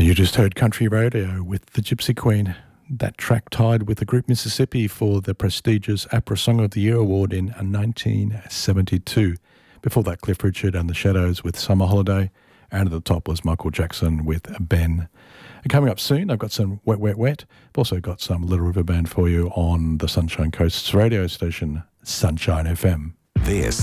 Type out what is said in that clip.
You just heard Country Radio with the Gypsy Queen. That track tied with the group Mississippi for the prestigious APRA Song of the Year award in 1972. Before that, Cliff Richard and the Shadows with Summer Holiday. And at the top was Michael Jackson with Ben. And coming up soon, I've got some Wet, Wet, Wet. I've also got some Little River Band for you on the Sunshine Coast's radio station, Sunshine FM. This